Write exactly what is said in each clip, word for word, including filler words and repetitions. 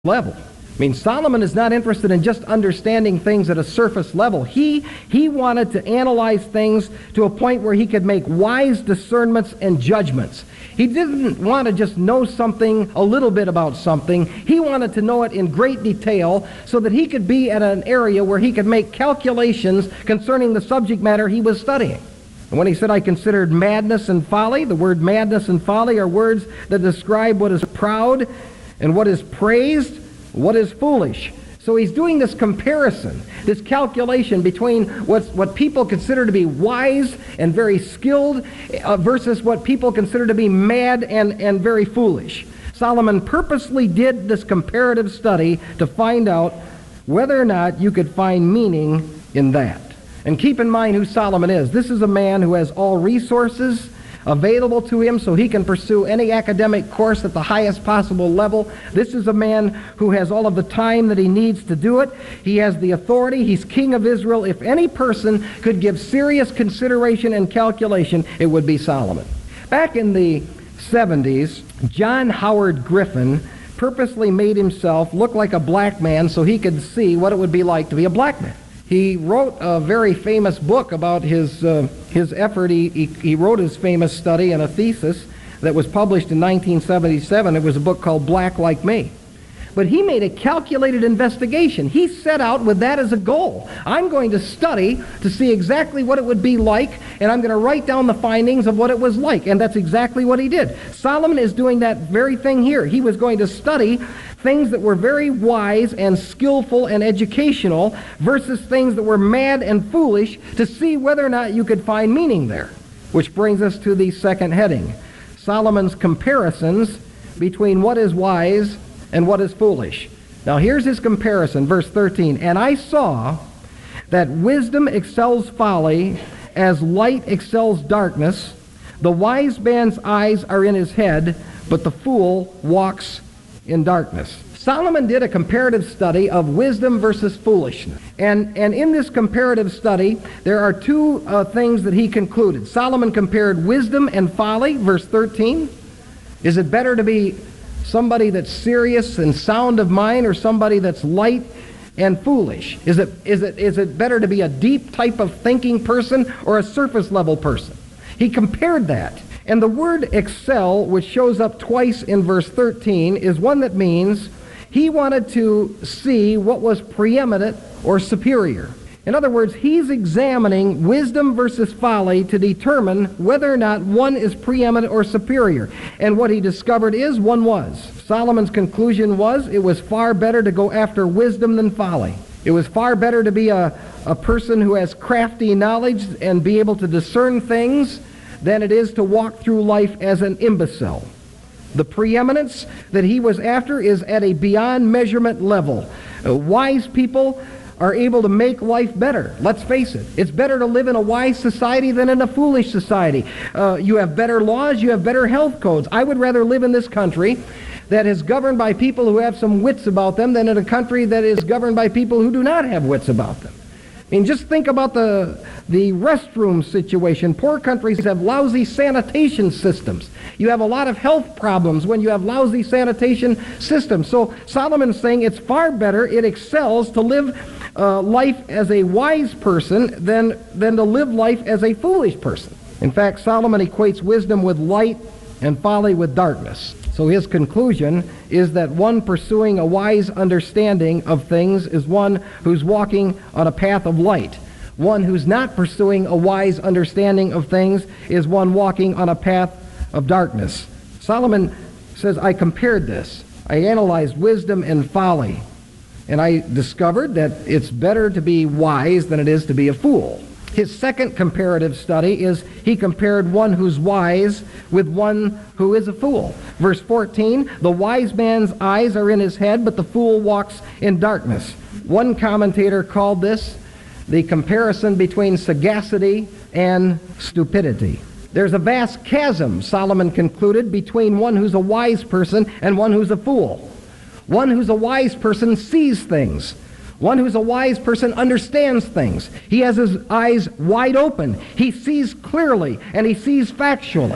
level. I mean, Solomon is not interested in just understanding things at a surface level. He, he wanted to analyze things to a point where he could make wise discernments and judgments. He didn't want to just know something, a little bit about something. He wanted to know it in great detail so that he could be at an area where he could make calculations concerning the subject matter he was studying. And when he said, I considered madness and folly, the word madness and folly are words that describe what is proud and what is praised, what is foolish. So he's doing this comparison, this calculation between what's, what people consider to be wise and very skilled uh, versus what people consider to be mad and, and very foolish. Solomon purposely did this comparative study to find out whether or not you could find meaning in that. And keep in mind who Solomon is. This is a man who has all resources available to him so he can pursue any academic course at the highest possible level. This is a man who has all of the time that he needs to do it. He has the authority. He's king of Israel. If any person could give serious consideration and calculation, it would be Solomon. Back in the seventies, John Howard Griffin purposely made himself look like a black man so he could see what it would be like to be a black man. He wrote a very famous book about his uh, his effort. He, he, he wrote his famous study and a thesis that was published in nineteen seventy-seven. It was a book called Black Like Me. But he made a calculated investigation. He set out with that as a goal. I'm going to study to see exactly what it would be like, and I'm going to write down the findings of what it was like. And that's exactly what he did. Solomon is doing that very thing here. He was going to study things that were very wise and skillful and educational versus things that were mad and foolish to see whether or not you could find meaning there. Which brings us to the second heading, Solomon's comparisons between what is wise and what is foolish. Now here's his comparison, verse thirteen. And I saw that wisdom excels folly as light excels darkness. The wise man's eyes are in his head, but the fool walks in darkness. Solomon did a comparative study of wisdom versus foolishness. And, and in this comparative study, there are two uh, things that he concluded. Solomon compared wisdom and folly, verse thirteen. Is it better to be somebody that's serious and sound of mind or somebody that's light and foolish? Is it, is it, is it better to be a deep type of thinking person or a surface level person? He compared that. And the word excel, which shows up twice in verse thirteen, is one that means he wanted to see what was preeminent or superior. In other words, he's examining wisdom versus folly to determine whether or not one is preeminent or superior. And what he discovered is one was. Solomon's conclusion was it was far better to go after wisdom than folly. It was far better to be a, a person who has crafty knowledge and be able to discern things than it is to walk through life as an imbecile. The preeminence that he was after is at a beyond measurement level. Uh, wise people are able to make life better. Let's face it. It's better to live in a wise society than in a foolish society. Uh, you have better laws. You have better health codes. I would rather live in this country that is governed by people who have some wits about them than in a country that is governed by people who do not have wits about them. I mean, just think about the, the restroom situation. Poor countries have lousy sanitation systems. You have a lot of health problems when you have lousy sanitation systems. So Solomon's saying it's far better, it excels to live uh, life as a wise person than, than to live life as a foolish person. In fact, Solomon equates wisdom with light and folly with darkness. So his conclusion is that one pursuing a wise understanding of things is one who's walking on a path of light. One who's not pursuing a wise understanding of things is one walking on a path of darkness. Solomon says, I compared this. I analyzed wisdom and folly. And I discovered that it's better to be wise than it is to be a fool. His second comparative study is he compared one who's wise with one who is a fool. Verse fourteen, the wise man's eyes are in his head, but the fool walks in darkness. One commentator called this the comparison between sagacity and stupidity. There's a vast chasm, Solomon concluded, between one who's a wise person and one who's a fool. One who's a wise person sees things. One who's a wise person understands things. He has his eyes wide open. He sees clearly and he sees factually.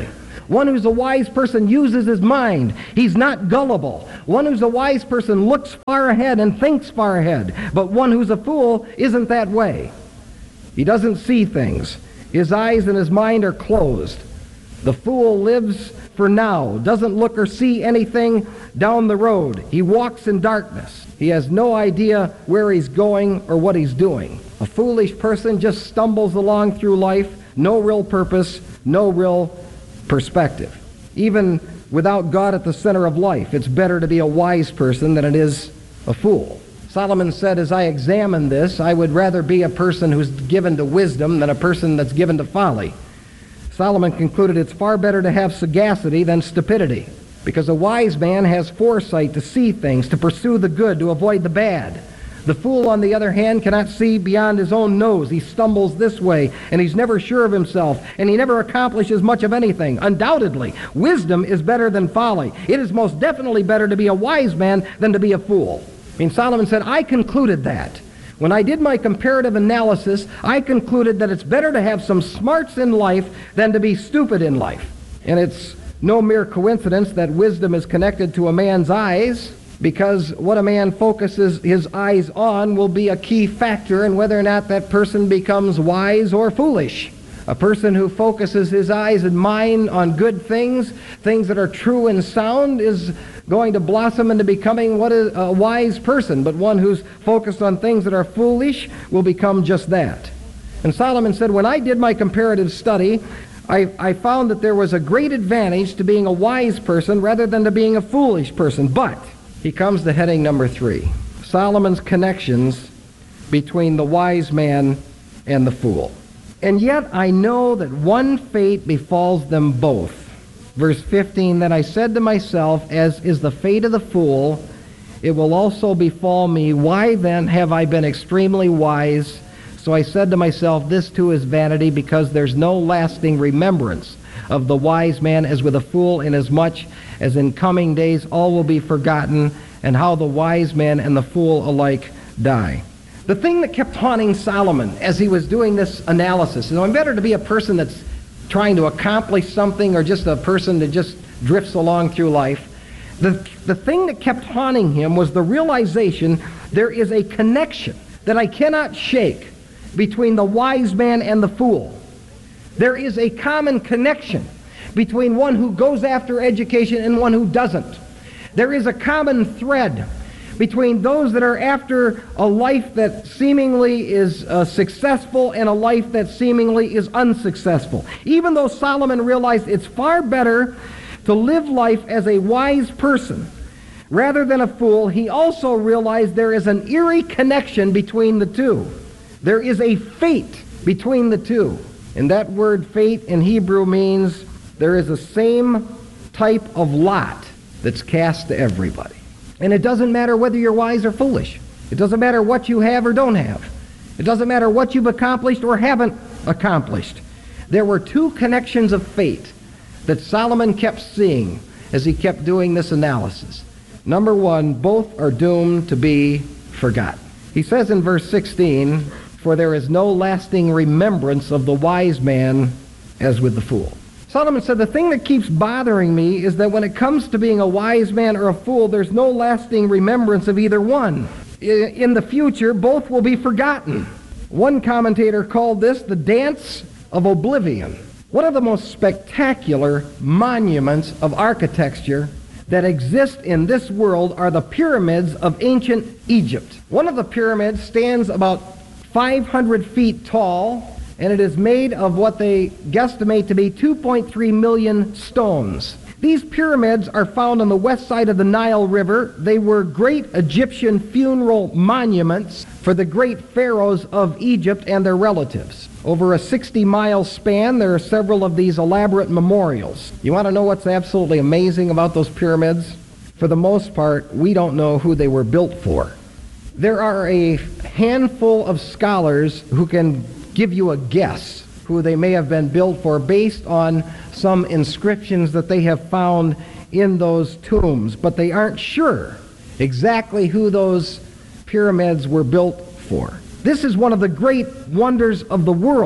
One who's a wise person uses his mind. He's not gullible. One who's a wise person looks far ahead and thinks far ahead. But one who's a fool isn't that way. He doesn't see things. His eyes and his mind are closed. The fool lives for now, doesn't look or see anything down the road. He walks in darkness. He has no idea where he's going or what he's doing. A foolish person just stumbles along through life, no real purpose, no real perspective. Even without God at the center of life, it's better to be a wise person than it is a fool. Solomon said, as I examine this, I would rather be a person who's given to wisdom than a person that's given to folly. Solomon concluded it's far better to have sagacity than stupidity, because a wise man has foresight to see things, to pursue the good, to avoid the bad. The fool, on the other hand, cannot see beyond his own nose. He stumbles this way, and he's never sure of himself, and he never accomplishes much of anything. Undoubtedly, wisdom is better than folly. It is most definitely better to be a wise man than to be a fool. I mean, Solomon said, I concluded that. When I did my comparative analysis, I concluded that it's better to have some smarts in life than to be stupid in life. And it's no mere coincidence that wisdom is connected to a man's eyes, because what a man focuses his eyes on will be a key factor in whether or not that person becomes wise or foolish. A person who focuses his eyes and mind on good things, things that are true and sound, is going to blossom into becoming what is a wise person. But one who's focused on things that are foolish will become just that. And Solomon said, when I did my comparative study, I, I found that there was a great advantage to being a wise person rather than to being a foolish person. But he comes to heading number three, Solomon's connections between the wise man and the fool. And yet I know that one fate befalls them both. Verse fifteen, then I said to myself, as is the fate of the fool, it will also befall me. Why then have I been extremely wise? So I said to myself, this too is vanity, because there's no lasting remembrance of the wise man as with a fool, inasmuch as in coming days all will be forgotten, and how the wise man and the fool alike die. The thing that kept haunting Solomon as he was doing this analysis, you know, I'm better to be a person that's trying to accomplish something or just a person that just drifts along through life. The, the thing that kept haunting him was the realization there is a connection that I cannot shake between the wise man and the fool. There is a common connection between one who goes after education and one who doesn't. There is a common thread between those that are after a life that seemingly is uh, successful and a life that seemingly is unsuccessful. Even though Solomon realized it's far better to live life as a wise person rather than a fool, he also realized there is an eerie connection between the two. There is a fate between the two. And that word fate in Hebrew means there is the same type of lot that's cast to everybody. And it doesn't matter whether you're wise or foolish. It doesn't matter what you have or don't have. It doesn't matter what you've accomplished or haven't accomplished. There were two connections of fate that Solomon kept seeing as he kept doing this analysis. Number one, both are doomed to be forgotten. He says in verse sixteen, for there is no lasting remembrance of the wise man as with the fool. Solomon said, the thing that keeps bothering me is that when it comes to being a wise man or a fool, there's no lasting remembrance of either one. In the future, both will be forgotten. One commentator called this the dance of oblivion. One of the most spectacular monuments of architecture that exist in this world are the pyramids of ancient Egypt. One of the pyramids stands about five hundred feet tall, and it is made of what they guesstimate to be two point three million stones. These pyramids are found on the west side of the Nile River. They were great Egyptian funeral monuments for the great pharaohs of Egypt and their relatives. Over a sixty-mile span, there are several of these elaborate memorials. You want to know what's absolutely amazing about those pyramids? For the most part, we don't know who they were built for. There are a handful of scholars who can give you a guess who they may have been built for based on some inscriptions that they have found in those tombs, but they aren't sure exactly who those pyramids were built for. This is one of the great wonders of the world,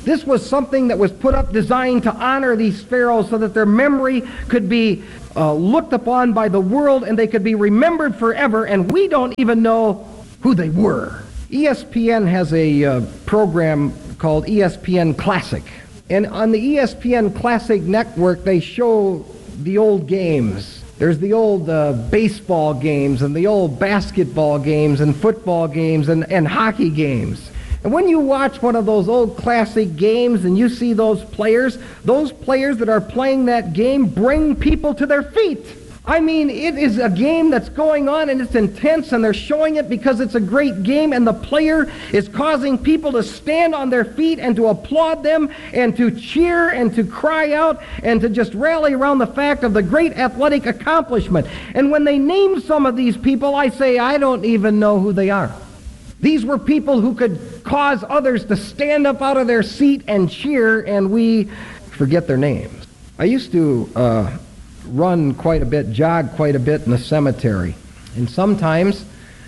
This was something that was put up designed to honor these pharaohs so that their memory could be uh, looked upon by the world and they could be remembered forever, and we don't even know who they were. E S P N has a uh, program called E S P N Classic. And on the E S P N Classic network, they show the old games. There's the old uh, baseball games and the old basketball games and football games and, and hockey games. And when you watch one of those old classic games and you see those players, those players that are playing that game bring people to their feet. I mean, it is a game that's going on and it's intense, and they're showing it because it's a great game, and the player is causing people to stand on their feet and to applaud them and to cheer and to cry out and to just rally around the fact of the great athletic accomplishment. And when they name some of these people, I say, I don't even know who they are. These were people who could cause others to stand up out of their seat and cheer, and we forget their names. I used to uh, run quite a bit, jog quite a bit in the cemetery. And sometimes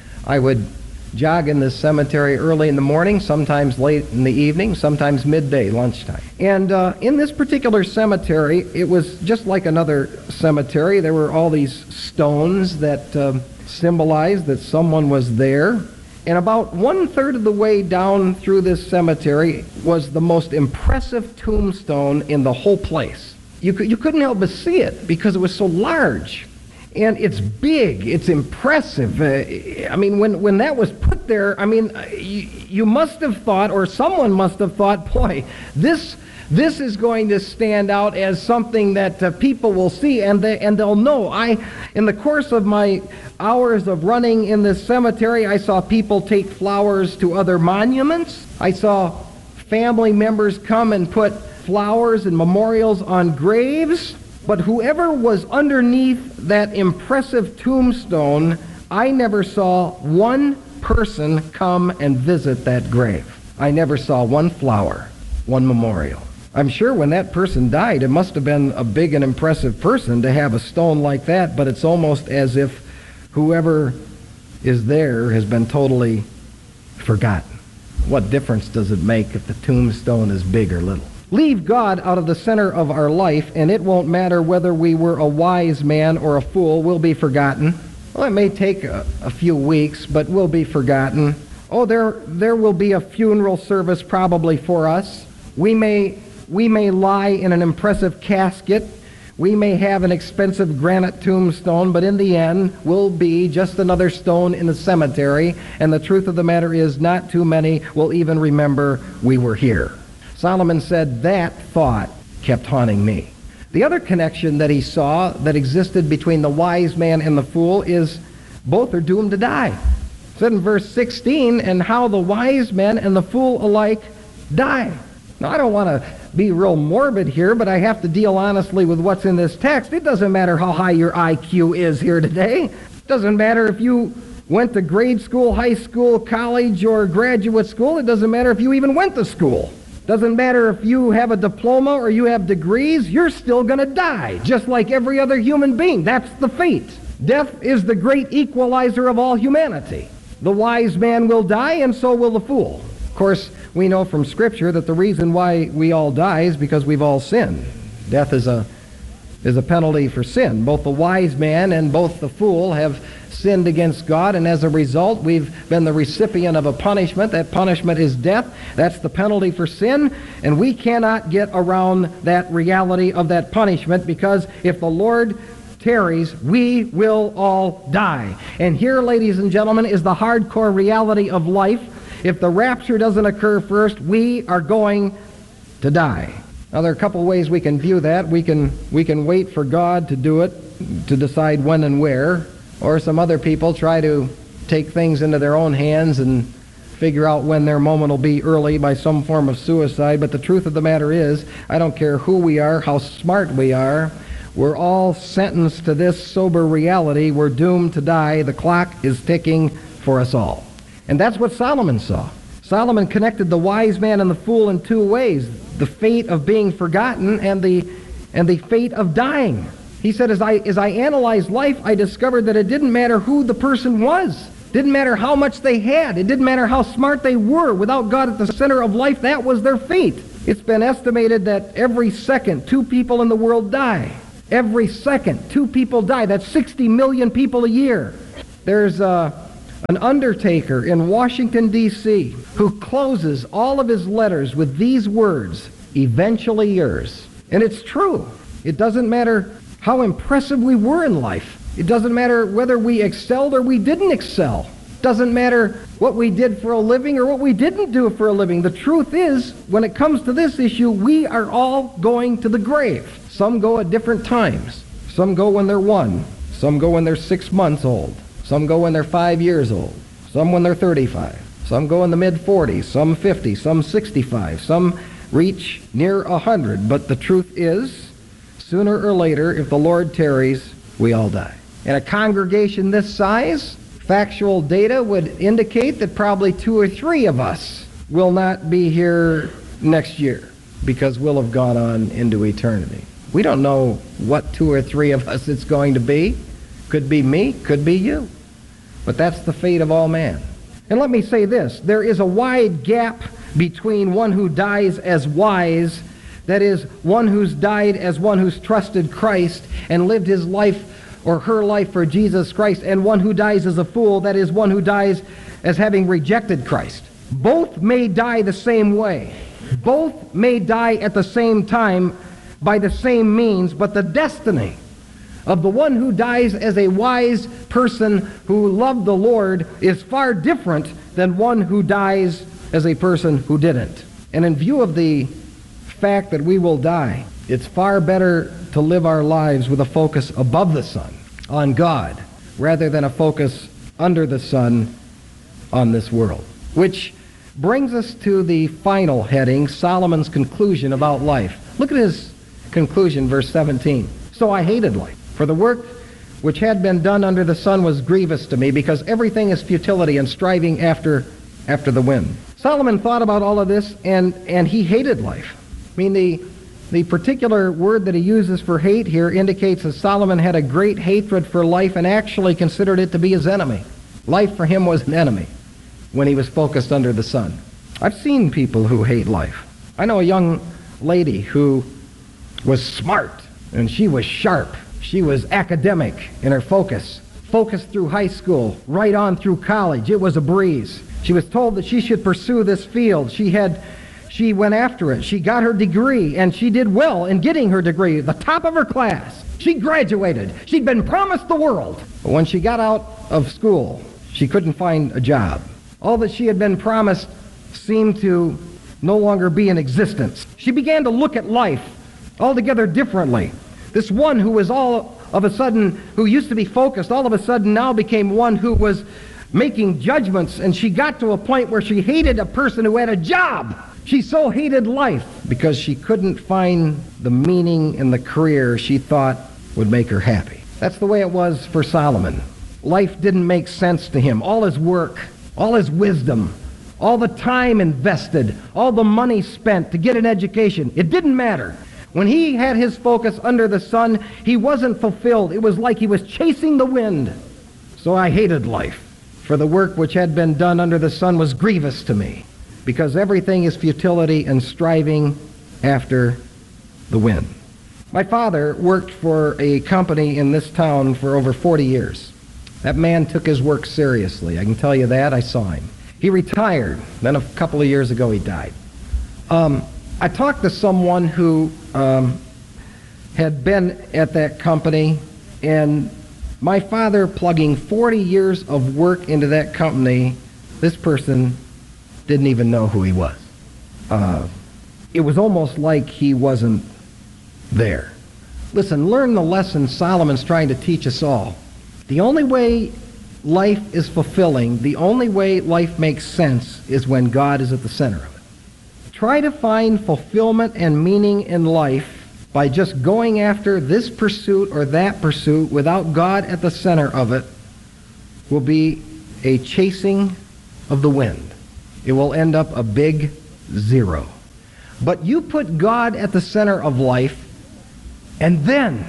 I would jog in this cemetery early in the morning, sometimes late in the evening, sometimes midday, lunchtime. And uh, in this particular cemetery, it was just like another cemetery. There were all these stones that um, symbolized that someone was there. And about one-third of the way down through this cemetery was the most impressive tombstone in the whole place. You, could, you couldn't help but see it because it was so large. And it's big, it's impressive. Uh, I mean, when, when that was put there, I mean, you, you must have thought, or someone must have thought, boy, this this is going to stand out as something that uh, people will see, and they and they'll know. I, in the course of my hours of running in this cemetery, I saw people take flowers to other monuments. I saw family members come and put flowers and memorials on graves. But whoever was underneath that impressive tombstone, I never saw one person come and visit that grave. I never saw one flower, one memorial. I'm sure when that person died, it must have been a big and impressive person to have a stone like that, but it's almost as if whoever is there has been totally forgotten. What difference does it make if the tombstone is big or little? Leave God out of the center of our life, and it won't matter whether we were a wise man or a fool. We'll be forgotten. Well, it may take a, a few weeks, but we'll be forgotten. Oh, there there will be a funeral service probably for us. We may we may lie in an impressive casket. We may have an expensive granite tombstone, but in the end, we'll be just another stone in the cemetery. And the truth of the matter is, not too many will even remember we were here. Solomon said that thought kept haunting me. The other connection that he saw that existed between the wise man and the fool is both are doomed to die. It said in verse sixteen, and how the wise man and the fool alike die. Now, I don't want to be real morbid here, but I have to deal honestly with what's in this text. It doesn't matter how high your I Q is here today. It doesn't matter if you went to grade school, high school, college, or graduate school. It doesn't matter if you even went to school. Doesn't matter if you have a diploma or you have degrees, you're still going to die, just like every other human being. That's the fate. Death is the great equalizer of all humanity. The wise man will die, and so will the fool. Of course, we know from Scripture that the reason why we all die is because we've all sinned. Death is a is a penalty for sin. Both the wise man and both the fool have sinned against God, and as a result, we've been the recipient of a punishment. That punishment is death. That's the penalty for sin, and we cannot get around that reality of that punishment, because if the Lord tarries, we will all die. And here, ladies and gentlemen, is the hardcore reality of life. If the rapture doesn't occur first, we are going to die. Now, there are a couple ways we can view that. We can we can wait for God to do it, to decide when and where. Or some other people try to take things into their own hands and figure out when their moment will be early by some form of suicide. But the truth of the matter is, I don't care who we are, how smart we are, we're all sentenced to this sober reality. We're doomed to die. The clock is ticking for us all. And that's what Solomon saw. Solomon connected the wise man and the fool in two ways: the fate of being forgotten and the and the fate of dying. He said, as I as I analyzed life, I discovered that it didn't matter who the person was. It didn't matter how much they had. It didn't matter how smart they were. Without God at the center of life, that was their fate. It's been estimated that every second, two people in the world die. Every second, two people die. That's sixty million people a year. There's uh, an undertaker in Washington, D C, who closes all of his letters with these words, "Eventually yours." And it's true. It doesn't matter how impressive we were in life. It doesn't matter whether we excelled or we didn't excel. It doesn't matter what we did for a living or what we didn't do for a living. The truth is, when it comes to this issue, we are all going to the grave. Some go at different times. Some go when they're one. Some go when they're six months old. Some go when they're five years old. Some when they're thirty-five. Some go in the mid forties. Some fifty. Some sixty-five. Some reach near one hundred. But the truth is, sooner or later, if the Lord tarries, we all die. In a congregation this size, factual data would indicate that probably two or three of us will not be here next year because we'll have gone on into eternity. We don't know what two or three of us it's going to be. Could be me, could be you. But that's the fate of all man. And let me say this, there is a wide gap between one who dies as wise, that is, one who's died as one who's trusted Christ and lived his life or her life for Jesus Christ, and one who dies as a fool, that is, one who dies as having rejected Christ. Both may die the same way. Both may die at the same time by the same means, but the destiny of the one who dies as a wise person who loved the Lord is far different than one who dies as a person who didn't. And in view of the fact that we will die, it's far better to live our lives with a focus above the sun, on God, rather than a focus under the sun on this world. Which brings us to the final heading, Solomon's conclusion about life. Look at his conclusion, verse seventeen. So I hated life, for the work which had been done under the sun was grievous to me, because everything is futility and striving after after the wind. Solomon thought about all of this, and, and he hated life. I mean, the The particular word that he uses for hate here indicates that Solomon had a great hatred for life and actually considered it to be his enemy. Life for him was an enemy when he was focused under the sun. I've seen people who hate life. I know a young lady who was smart, and she was sharp. She was academic in her focus. Focused through high school, right on through college. It was a breeze. She was told that she should pursue this field. She had She went after it. She got her degree, and she did well in getting her degree, the top of her class. She graduated. She'd been promised the world. But when she got out of school, she couldn't find a job. All that she had been promised seemed to no longer be in existence. She began to look at life altogether differently. This one who was all of a sudden, who used to be focused, all of a sudden now became one who was making judgments, and she got to a point where she hated a person who had a job. She so hated life because she couldn't find the meaning in the career she thought would make her happy. That's the way it was for Solomon. Life didn't make sense to him. All his work, all his wisdom, all the time invested, all the money spent to get an education, it didn't matter. When he had his focus under the sun, he wasn't fulfilled. It was like he was chasing the wind. So I hated life, for the work which had been done under the sun was grievous to me, because everything is futility and striving after the wind. My father worked for a company in this town for over forty years. That man took his work seriously. I can tell you that. I saw him. He retired. Then a couple of years ago, he died. Um, I talked to someone who um, had been at that company, and my father plugging forty years of work into that company, this person didn't even know who he was. Uh, it was almost like he wasn't there. Listen, learn the lesson Solomon's trying to teach us all. The only way life is fulfilling, the only way life makes sense is when God is at the center of it. Try to find fulfillment and meaning in life by just going after this pursuit or that pursuit without God at the center of it will be a chasing of the wind. It will end up a big zero. But you put God at the center of life, and then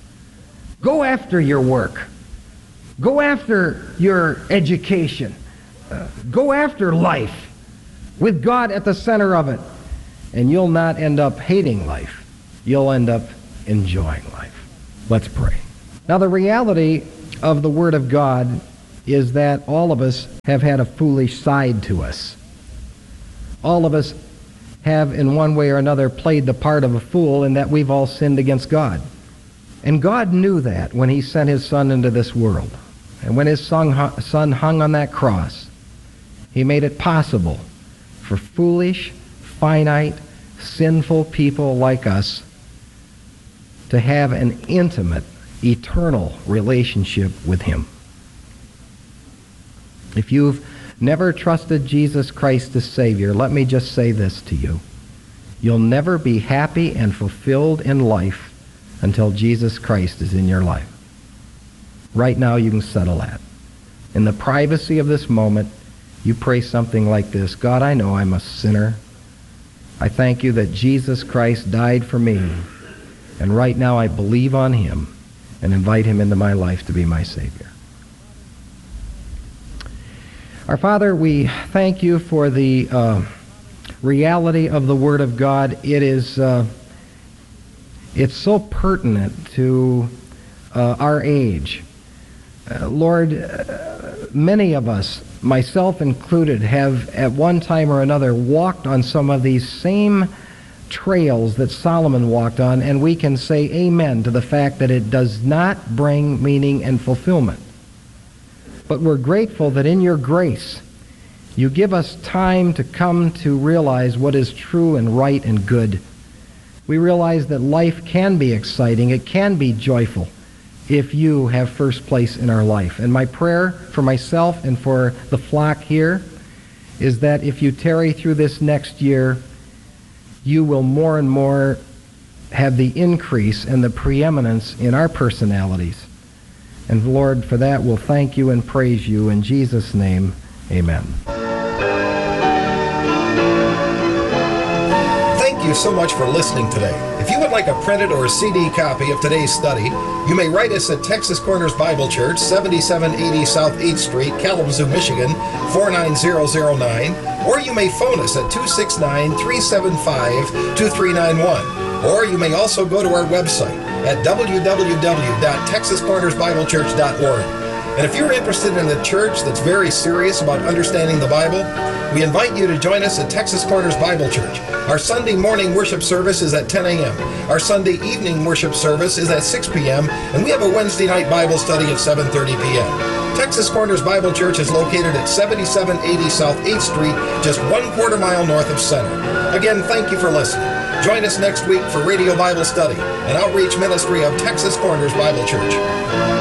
go after your work. Go after your education. Uh, go after life with God at the center of it. and you'll not end up hating life. You'll end up enjoying life. Let's pray. Now, the reality of the Word of God is that all of us have had a foolish side to us. All of us have, in one way or another, played the part of a fool in that we've all sinned against God. And God knew that when he sent his Son into this world. And when his son hung on that cross, he made it possible for foolish, finite, sinful people like us to have an intimate, eternal relationship with him. If you've never trusted Jesus Christ as Savior, let me just say this to you. You'll never be happy and fulfilled in life until Jesus Christ is in your life. Right now, you can settle that. In the privacy of this moment, you pray something like this: God, I know I'm a sinner. I thank you that Jesus Christ died for me, and right now I believe on him and invite him into my life to be my Savior. Our Father, we thank you for the uh, reality of the Word of God. It is uh, it's so pertinent to uh, our age. Uh, Lord, uh, many of us, myself included, have at one time or another walked on some of these same trails that Solomon walked on, and we can say amen to the fact that it does not bring meaning and fulfillment. But we're grateful that in your grace, you give us time to come to realize what is true and right and good. We realize that life can be exciting, it can be joyful, if you have first place in our life. And my prayer for myself and for the flock here is that if you tarry through this next year, you will more and more have the increase and the preeminence in our personalities. And Lord, for that we'll thank you and praise you. In Jesus' name, amen. Thank you so much for listening today. If you would like a printed or C D copy of today's study, you may write us at Texas Corners Bible Church, seventy-seven eighty South eighth Street, Kalamazoo, Michigan, four nine zero zero nine, or you may phone us at two six nine, three seven five, two three nine one. Or you may also go to our website at w w w dot texas corners bible church dot org. And if you're interested in a church that's very serious about understanding the Bible, we invite you to join us at Texas Corners Bible Church. Our Sunday morning worship service is at ten a.m. Our Sunday evening worship service is at six p.m. And we have a Wednesday night Bible study at seven thirty p.m. Texas Corners Bible Church is located at seventy-seven eighty South eighth Street, just one quarter mile north of Center. Again, thank you for listening. Join us next week for Radio Bible Study, an outreach ministry of Texas Corners Bible Church.